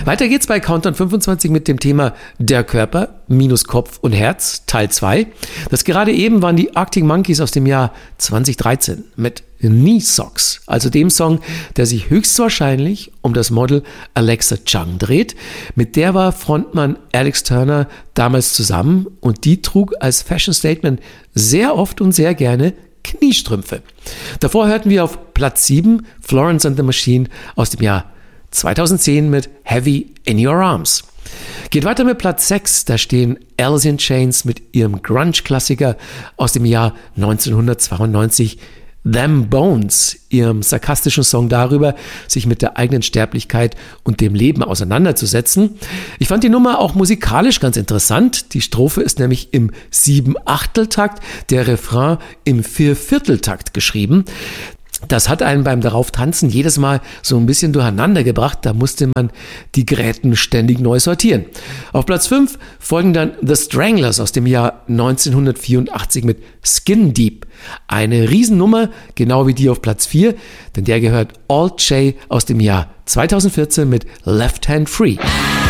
Weiter geht's bei Countdown 25 mit dem Thema Der Körper minus Kopf und Herz, Teil 2. Das gerade eben waren die Arctic Monkeys aus dem Jahr 2013 mit Knee Socks, also dem Song, der sich höchstwahrscheinlich um das Model Alexa Chung dreht. Mit der war Frontmann Alex Turner damals zusammen und die trug als Fashion Statement sehr oft und sehr gerne Kniestrümpfe. Davor hörten wir auf Platz 7 Florence and the Machine aus dem Jahr 2010 mit Heavy in Your Arms. Geht weiter mit Platz 6, da stehen Alice in Chains mit ihrem Grunge-Klassiker aus dem Jahr 1992 Them Bones, ihrem sarkastischen Song darüber, sich mit der eigenen Sterblichkeit und dem Leben auseinanderzusetzen. Ich fand die Nummer auch musikalisch ganz interessant. Die Strophe ist nämlich im 7/8-Takt, der Refrain im 4/4-Takt geschrieben. Das hat einen beim darauf tanzen jedes Mal so ein bisschen durcheinander gebracht. Da musste man die Gräten ständig neu sortieren. Auf Platz 5 folgen dann The Stranglers aus dem Jahr 1984 mit Skin Deep. Eine Riesennummer, genau wie die auf Platz 4, denn der gehört Alt J aus dem Jahr 2014 mit Left Hand Free.